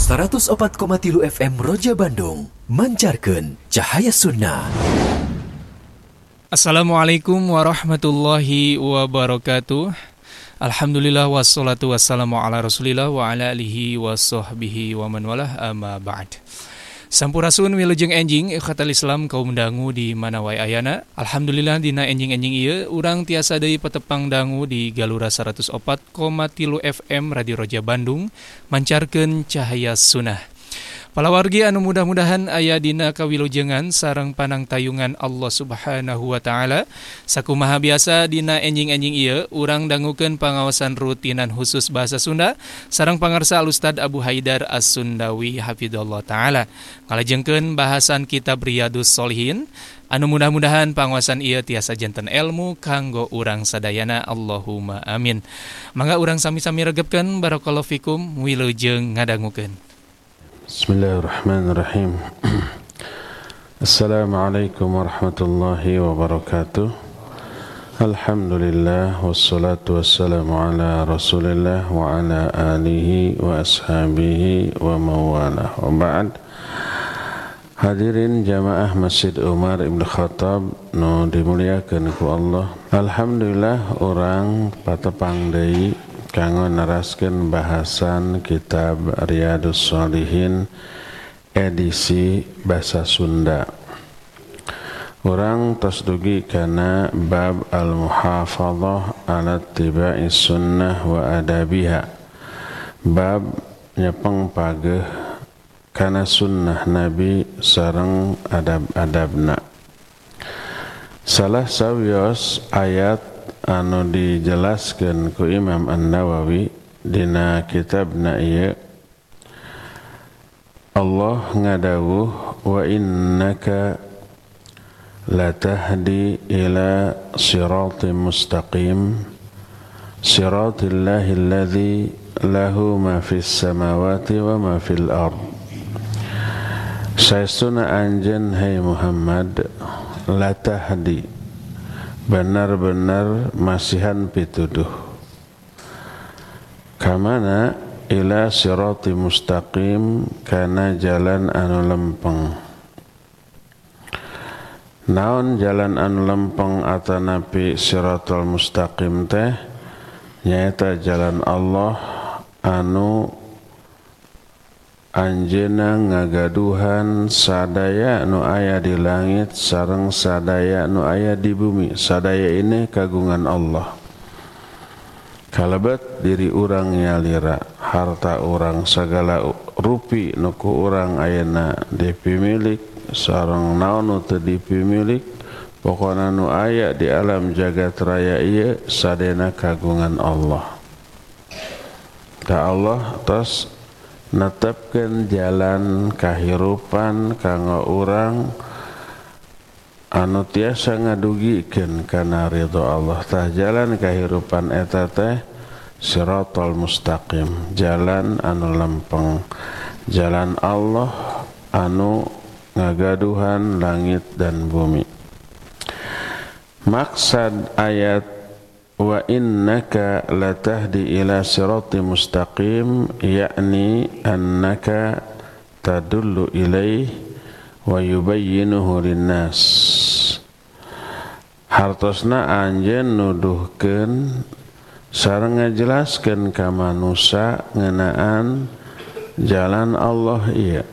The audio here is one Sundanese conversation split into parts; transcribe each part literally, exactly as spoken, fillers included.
seratus opat koma tilu F M Roja Bandung mancarkeun cahaya sunnah. Assalamualaikum warahmatullahi wabarakatuh. Alhamdulillah wassalatu wassalamu ala rasulillah wa ala alihi wa sahbihi wa man walah amma ba'd. Sampurasun wilujeng enjing ikhatal Islam kaum dangu di mana wae ayana. Alhamdulillah dina enjing-enjing ieu urang tiasa deui patepang dangu di Galura seratus opat koma tilu F M Radio Roja Bandung mancarkeun cahaya sunnah. Palawargi anu mudah-mudahan aya dina kawilujengan sareng panang tayungan Allah Subhanahu wa taala. Sakumaha biasa dina enjing-enjing ieu urang dangukeun pangaosan rutinan khusus bahasa Sunda sareng pangarsa Al Ustad Abu Haidar As-Sundawi hafizallahu taala. Ngalajengkeun bahasan kitab Riyadhus Shalihin anu mudah-mudahan panguasan ieu tiasa janten ilmu kanggo urang sadayana. Allahumma amin. Mangga urang sami-sami regepkeun barakallahu fikum wilujeng ngadangukeun. Bismillahirrahmanirrahim. Assalamualaikum warahmatullahi wabarakatuh. Alhamdulillah wassalatu wassalamu ala rasulillah wa ala alihi wa ashabihi wa mawalah wa ba'd. Hadirin jamaah Masjid Umar Ibn Khattab nu dimuliakeun ku Allah. Alhamdulillah urang patepang deui kanggo naraskeun bahasan kitab Riyadhus Shalihin edisi basa Sunda. Urang tos dugi kana bab al-muhafadzah ala ittiba'i sunnah wa adabiha. Bab nyepeng pageuh kana sunnah Nabi sareng adab-adabna. Salah sawios ayat anu dijelaskeun ku Imam An-Nawawi dina kitabna ieu, Allah ngadawuh wa innaka latahdi ila siratim mustaqim siratillahi alladzi lahu ma fis samawati wa ma fil ard. Saestuna anjeun hai Muhammad latahdi benar-benar masihan pituduh kamana ila sirati mustaqim kana jalan anu lempeng. Naon jalan anu lempeng atanapi siratal mustaqim teh nyaeta jalan Allah anu anjeunna ngagaduhan sadaya nu aya di langit sareng sadaya nu aya di bumi. Sadaya ini kagungan Allah. Kalebet diri urang nyalira, harta urang sagala rupi nu ku urang ayeuna dipimilik sareng naon nu teu dipimilik, pokona nu aya di alam jagat raya ieu sadena kagungan Allah. Da Allah tos netepkeun jalan kahirupan kanggo urang anu tiasa ngadugikeun kana ridho Allah. Tah jalan kahirupan eta teh siratal mustaqim, jalan anu lempeng, jalan Allah anu ngagaduhan langit dan bumi. Maksad ayat wa innaka latahdi ila siratim mustaqim yakni annaka tadullu ilaih wa yubayyinuhu linnas. Hartosna anjeun nuduhkeun sareng ngajelaskeun ka manusia ngeunaan jalan Allah ieu,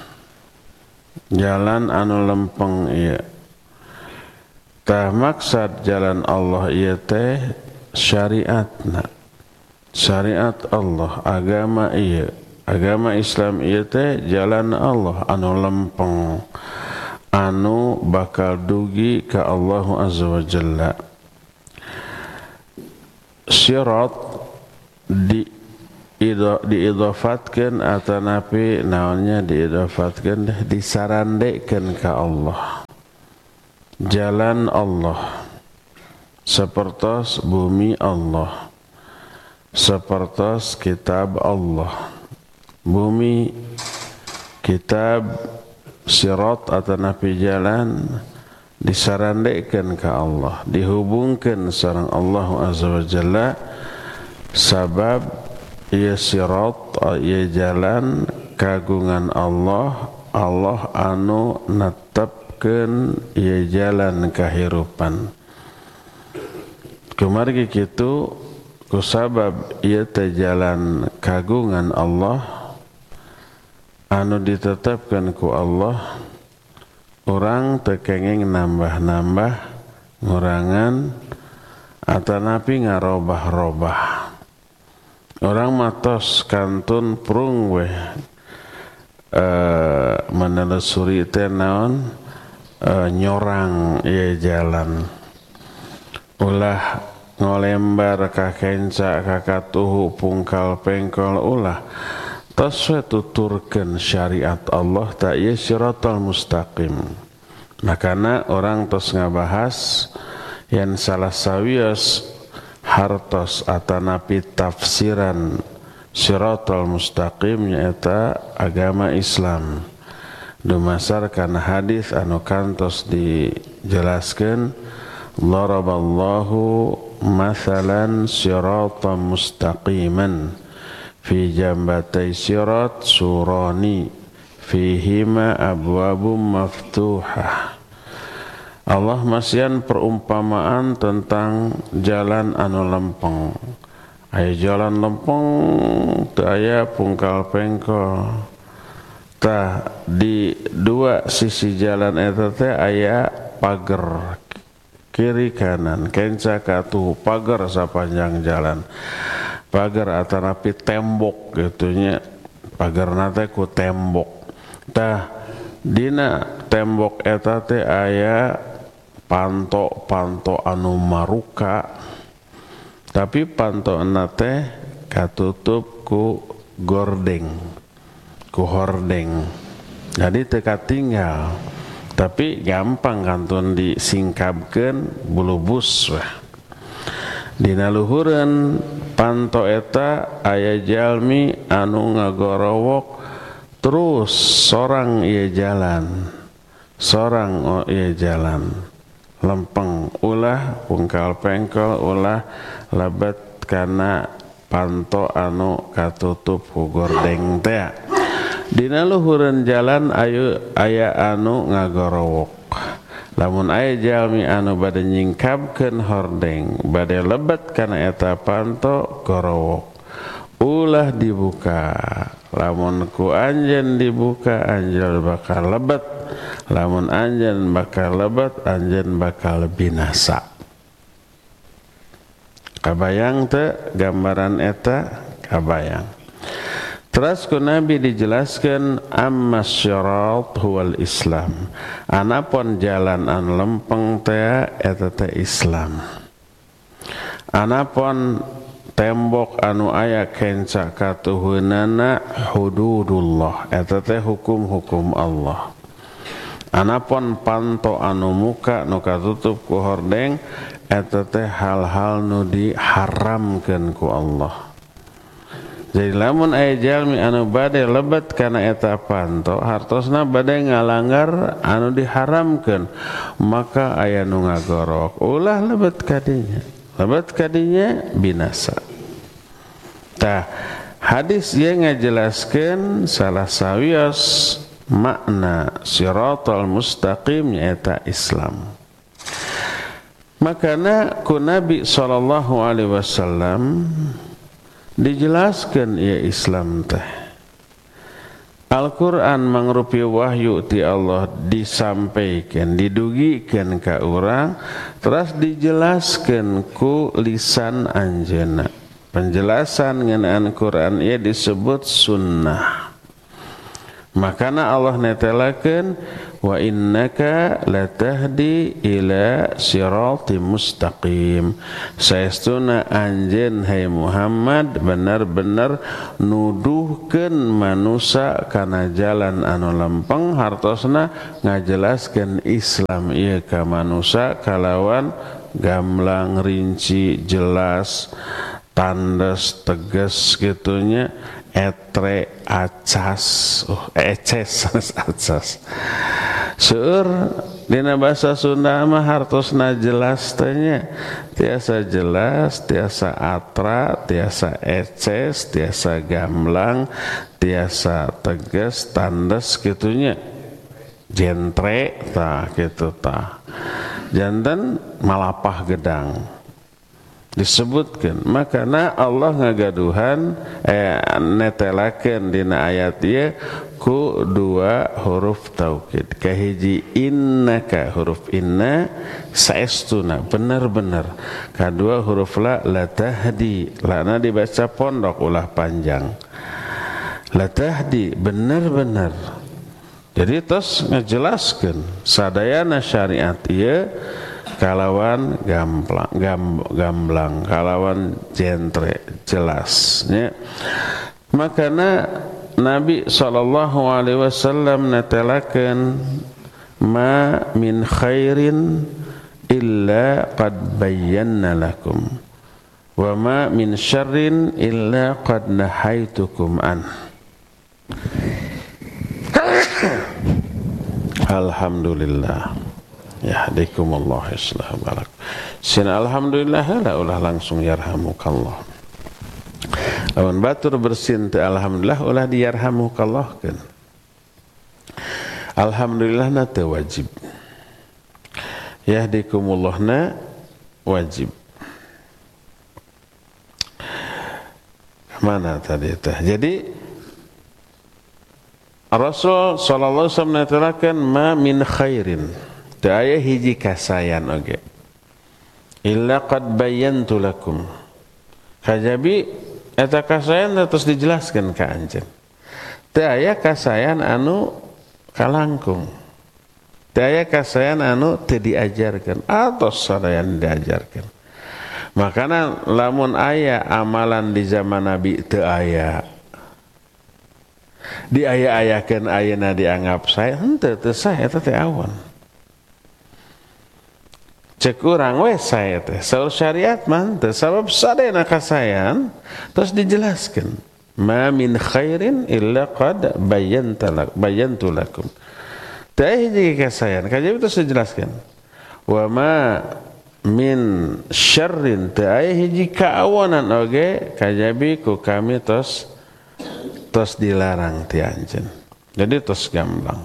jalan anu lempeng ieu. Tah maksad jalan Allah ieu teh syariatna, syariat Allah, agama ieu, agama Islam ieu teh jalan Allah anu lempeng, anu bakal dugi ka Allah Azza wa Jalla. Sirat di diidhafatkeun atanapi naonnya diidhafatkeun disarandekeun ka Allah. Jalan Allah sapertos bumi Allah, sapertos kitab Allah. Bumi, kitab, sirat atanapi jalan disarandekeun ka Allah, dihubungkeun sareng Allah Azza wa Jalla sabab ieu sirat ieu jalan kagungan Allah, Allah anu netepkeun ieu jalan kahirupan. Kumargi kitu kusabab ieu teh jalan kagungan Allah anu ditetapkan ku Allah, orang teu kenging nambah-nambah ngurangan atanapi ngarobah-robah. Orang matos kantun prung weh uh, menelusuri teh naon uh, nyorang ieu jalan. Ulah ngolembar ka kenca ka katuhu pungkal pengkol ulah tos we tuturkeun syariat Allah ta ieu siratal mustaqim. Makana orang tos ngabahas yang salah sawios hartos atanapi tafsiran siratal mustaqim nyaeta agama Islam. Dumasar kana hadis anu kantos dijelaskeun daraballahu mathalan siratan mustaqiman fi jambatay sirat surani fihima abwabum maftuhah. Allah masian perumpamaan tentang jalan anu lempeng. Aya jalan lempeng teu aya pungkal pengkol. Tah di dua sisi jalan eta teh aya pager kiri kanan, kenca katuh pagar sapanjang jalan. Pagar atanapi tembok gitunya, pagar nate ku tembok. Tah dina tembok eta teh aya panto-panto anu maruka, tapi panto nate katutup ku gordeng, ku hordeng. Jadi teu katinggal. Tapi gampang kantun disingkapkeun bulubus weh. Dina luhureun panto eta aya jalmi anu ngagorowok terus sorang ieu jalan. Sorang oh ieu jalan. Lempeng ulah pungkal pengkol ulah lebet kana panto anu katutup ku gordeng teh. Dina luhureun jalan ayu aya anu ngagorowok. Lamun aya jalmi anu bade nyingkapkeun hordeng, bade lebet kana eta panto gorowok. Ulah dibuka. Lamun ku anjeun dibuka, anjeun bakal lebet. Lamun anjeun bakal lebet, anjeun bakal binasa. Kabayang teu gambaran eta? Kabayang. Terus ku Nabi dijelaskan amma syirat huwal Islam. Anapun jalan an lempeng teh eta teh Islam. Anapun tembok anu aya kenca katuhunana hududullah eta teh hukum-hukum Allah. Anapun panto anu muka nu katutup ku hordeng eta teh hal-hal nu diharamkeun ku Allah. Jadi lamun aya jalmi anu bade lebet kana eta panto hartosna bade ngalanggar anu diharamkeun, maka aya nu ngagorok ulah lebet kadinya, lebet kadinya binasa. Tah hadis ieu ngajelaskeun salah sawios makna siratal mustaqim nyaeta Islam. Makana ku Nabi sallallahu alaihi wasallam dijelaskan ya Islam teh. Al-Quran mangrupi wahyu ti Allah disampaikan, didugikan ka urang, terus dijelaskan ku lisan anjeunna. Penjelasan ngeunaan Quran ieu disebut sunnah. Makana Allah netelakeun wa innaka latahdi ila siratim mustaqim. Saestuna anjeun hai Muhammad benar-benar nuduhkeun manusia kana jalan anu lempeng, hartosna ngajelaskeun Islam ieu ka manusia kalawan gamblang rinci jelas tandes tegas gitunya. Etre acas, oh eces acas. Seueur dina bahasa Sunda mah hartosna jelas tanya, tiasa jelas, tiasa atra, tiasa eces, tiasa gamblang, tiasa tegas, tandes gitunya, jentre tah gitu tah, jantan malapah gedang disebutkan. Makana Allah ngagaduhan eh netelakeun dina ayat ieu ku dua huruf taukid. Kahiji innaka huruf inna saestuna bener-bener. Kadua huruf la la tahdi, lana dibaca pondok ulah panjang. La tahdi bener-bener. Jadi tos ngajelaskeun sadayana syariat ieu kalawan gamblang, gam, gamblang, kalawan jentre jelasnya. Makana Nabi sallallahu alaihi wasallam netelakeun ma min khairin illa qad bayyana lakum wa ma min syarrin illa qad nahaitukum an. Alhamdulillah. Yahdikumullah islah barak. Sin alhamdulillah la ulah langsung yarhamukallah. Awan batur bersin teu alhamdulillah ulah diyarhamukallah-keun. Alhamdulillah na teu wajib. Yahdikumullah na wajib. Mana tadi teh? Jadi Rasul sallallahu alaihi wasallam netelakeun ma min khairin, teu aya hiji kasayan oge, illa qad bayyantu lakum, kajabi eta kasayan terus dijelaskeun ka anjeun. Teu aya kasayan anu kalangkung, teu aya kasayan anu teu diajarkeun atos sadayan diajarkeun. Makana lamun aya amalan di zaman Nabi teu aya, diaya-ayakeun ayeuna dianggap sae, henteu teu sae eta teh awan. Cek urang we sae teh saur syariat mah teu, sabab sadayana kasayan terus dijelaskeun ma min khairin illa qad bayyanta lak bayyantu lakum. Teu hiji kasayan kajabi terus dijelaskeun wa ma min syarrin, teu aya hiji kaawanan oge kajabi ku kami terus terus dilarang ti anjeun. Jadi terus gamblang.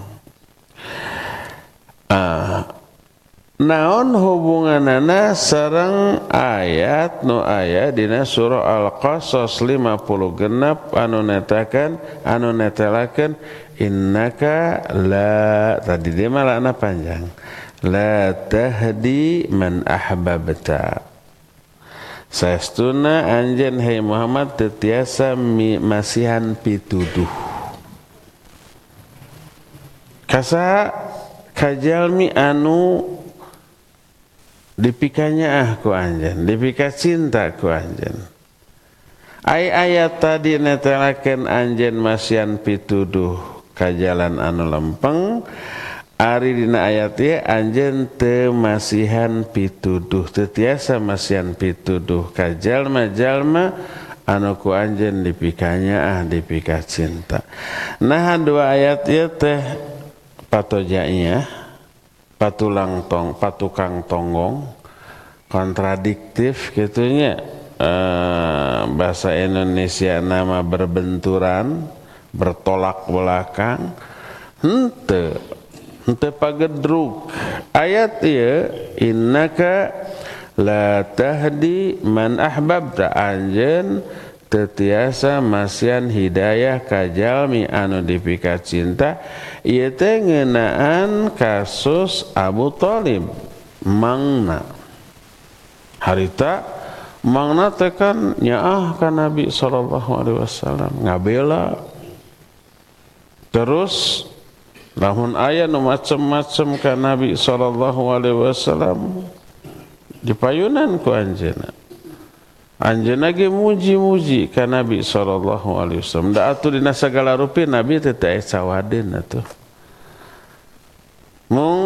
Ah, naon hubunganana sareng ayat nu aya dina surah Al-Qasas lima puluh genep anu netakan anu netelakeun innaka la, tadi dia malana panjang, la tahdi man ahbabta, saestuna anjeun hai Muhammad teu tiasa masihan pituduh kasa kajalmi anu dipikanya ah ku anjeun, dipika cinta ku anjeun. Ai ayat tadi netelakeun anjeun masihan pituduh ka jalan anu lempeng. Ari dina ayat ieu anjeun teu masihan pituduh, teu tiasa masihan pituduh ka jalma-jalma anu ku anjeun dipikanya ah dipika cinta. Nah dua ayat ieu teh patojaiyah, patulang tong, patukang tonggong, kontradiktif gitunya. Eh, bahasa Indonesia nama berbenturan, bertolak belakang. Henteu henteu pagedruk. Ayat ieu innaka la tahdi man ahbabta, anjeun teu tiasa masihan hidayah ka jalmi anu dipika cinta. Ieu teh ngeunaan kasus Abu Thalib, mangna. Harita mangna teh kan nyaah ka Nabi sallallahu alaihi wasallam ngabela. Terus lamun aya nu macem-macem ka Nabi sallallahu alaihi wasallam dipayunan ku anjeunna. Anjeunna ge muji-muji ka Nabi sallallahu alaihi wasallam. Da atuh dina sagala rupi Nabi teh teu aya cawadeun atuh. Mung